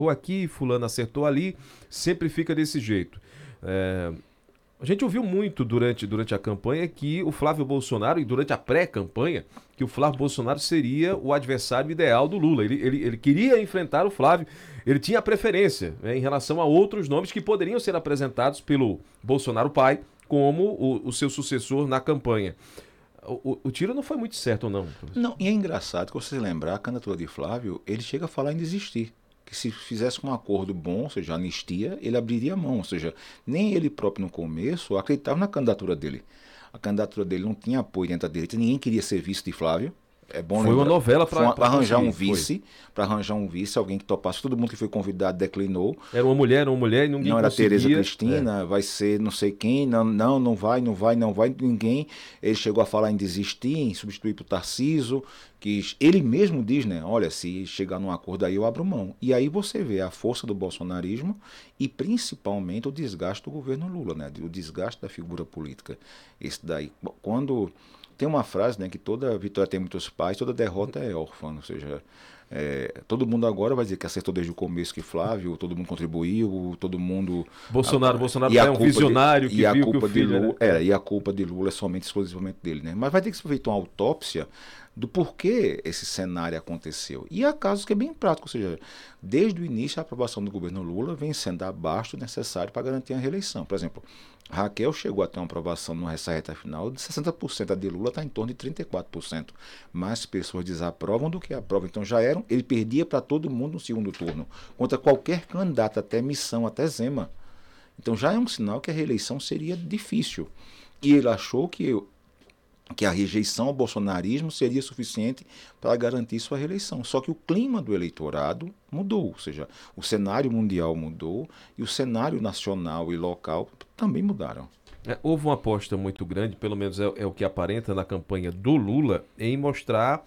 aqui, fulano acertou ali, sempre fica desse jeito. É, a gente ouviu muito durante a campanha que o Flávio Bolsonaro, e durante a pré-campanha, que o Flávio Bolsonaro seria o adversário ideal do Lula. Ele queria enfrentar o Flávio, ele tinha preferência, né, em relação a outros nomes que poderiam ser apresentados pelo Bolsonaro pai como o seu sucessor na campanha. O tiro não foi muito certo, não, professor? Não, e é engraçado que você lembrar, a candidatura de Flávio, ele chega a falar em desistir. Que se fizesse um acordo bom, ou seja, anistia, ele abriria a mão. Ou seja, nem ele próprio no começo acreditava na candidatura dele. A candidatura dele não tinha apoio dentro da direita, ninguém queria ser vice de Flávio. É bom Foi uma lembrar. novela Foi para arranjar um conseguir, foi. vice, para arranjar um vice, alguém que topasse. Todo mundo que foi convidado declinou. Era uma mulher e ninguém Não era Tereza conseguia. Cristina, vai ser não sei quem, não vai, não vai ninguém. Ele chegou a falar em desistir, em substituir por Tarcísio, que ele mesmo diz, né? Olha, se chegar num acordo aí eu abro mão. E aí você vê a força do bolsonarismo e principalmente o desgaste do governo Lula, né? O desgaste da figura política. Esse daí, quando tem uma frase, né, que toda vitória tem muitos pais, toda derrota é órfã, ou seja, todo mundo agora vai dizer que acertou desde o começo que Flávio, todo mundo contribuiu, todo mundo... Bolsonaro e a é um culpa visionário de, que e a viu que o culpa de filho Lula, e a culpa de Lula é somente exclusivamente dele, né? Mas vai ter que ser feita uma autópsia do porquê esse cenário aconteceu. E há casos que é bem prático, ou seja, desde o início a aprovação do governo Lula vem sendo abaixo do necessário para garantir a reeleição. Por exemplo, Raquel chegou a ter uma aprovação nessa reta final de 60%, a de Lula está em torno de 34%. Mais pessoas desaprovam do que aprovam. Então ele perdia para todo mundo no segundo turno, contra qualquer candidato, até Missão, até Zema. Então já é um sinal que a reeleição seria difícil. E ele achou que a rejeição ao bolsonarismo seria suficiente para garantir sua reeleição. Só que o clima do eleitorado mudou, ou seja, o cenário mundial mudou e o cenário nacional e local também mudaram. Houve uma aposta muito grande, pelo menos é o que aparenta na campanha do Lula, em mostrar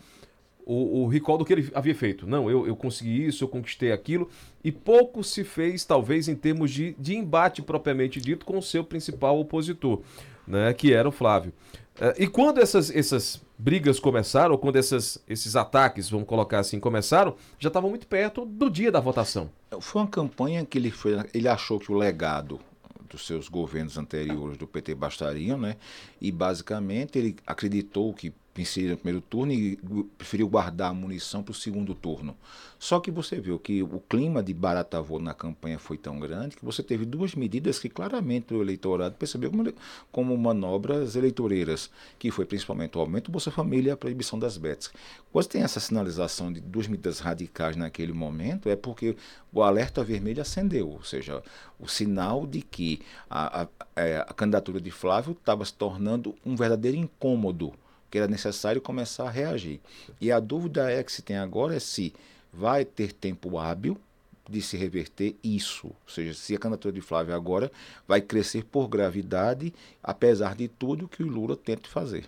o recall do que ele havia feito. Não, eu consegui isso, eu conquistei aquilo, e pouco se fez, talvez, em termos de embate propriamente dito com o seu principal opositor, né, que era o Flávio. E quando essas brigas começaram, ou quando esses ataques, vamos colocar assim, começaram, já estavam muito perto do dia da votação. Foi uma campanha que ele achou que o legado dos seus governos anteriores do PT bastariam, né? E basicamente ele acreditou que venceria no primeiro turno e preferiu guardar a munição para o segundo turno. Só que você viu que o clima de barata voa na campanha foi tão grande que você teve duas medidas que claramente o eleitorado percebeu como manobras eleitoreiras, que foi principalmente o aumento do Bolsa Família e a proibição das bets. Quando tem essa sinalização de duas medidas radicais naquele momento, é porque o alerta vermelho acendeu, ou seja, o sinal de que a candidatura de Flávio estava se tornando um verdadeiro incômodo, que era necessário começar a reagir. E a dúvida que se tem agora é se vai ter tempo hábil de se reverter isso. Ou seja, se a candidatura de Flávio agora vai crescer por gravidade, apesar de tudo que o Lula tenta fazer.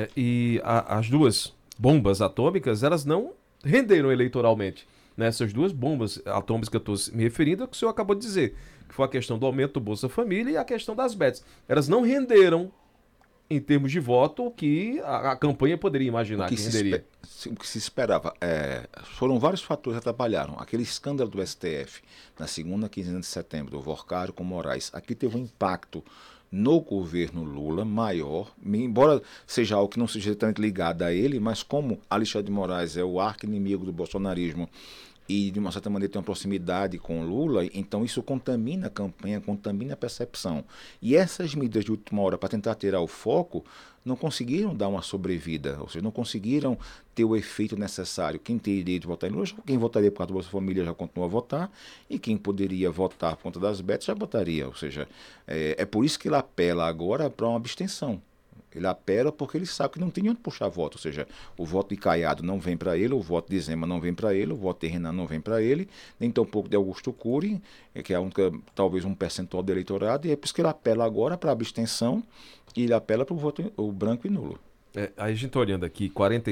As duas bombas atômicas, elas não renderam eleitoralmente. Essas duas bombas atômicas que eu estou me referindo é o que o senhor acabou de dizer, que foi a questão do aumento do Bolsa Família e a questão das bets. Elas não renderam em termos de voto, o que a campanha poderia imaginar que renderia. O que se esperava. Foram vários fatores que atrapalharam. Aquele escândalo do STF, na segunda quinzena de setembro, do Vorcário com Moraes, aqui teve um impacto no governo Lula maior, embora seja algo que não seja diretamente ligado a ele, mas como Alexandre de Moraes é o arqui-inimigo do bolsonarismo e de uma certa maneira tem uma proximidade com o Lula, então isso contamina a campanha, contamina a percepção. E essas medidas de última hora para tentar tirar o foco não conseguiram dar uma sobrevida, ou seja, não conseguiram ter o efeito necessário. Quem teria direito de votar em Lula, quem votaria por causa da Bolsa Família já continua a votar, e quem poderia votar por conta das bets já votaria. Ou seja, é por isso que ele apela agora para uma abstenção. Ele apela porque ele sabe que não tem onde puxar voto, ou seja, o voto de Caiado não vem para ele, o voto de Zema não vem para ele, o voto de Renan não vem para ele, nem tampouco de Augusto Cury, que é a única, talvez um percentual do eleitorado, e é por isso que ele apela agora para a abstenção e ele apela para o voto o branco e nulo. Aí a gente está olhando aqui,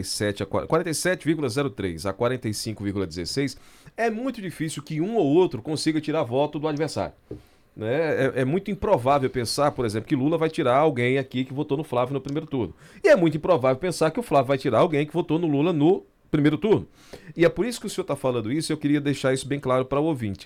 47,03 a 45,16, é muito difícil que um ou outro consiga tirar voto do adversário. É muito improvável pensar, por exemplo, que Lula vai tirar alguém aqui que votou no Flávio no primeiro turno. E é muito improvável pensar que o Flávio vai tirar alguém que votou no Lula no primeiro turno. E é por isso que o senhor está falando isso, e eu queria deixar isso bem claro para o ouvinte.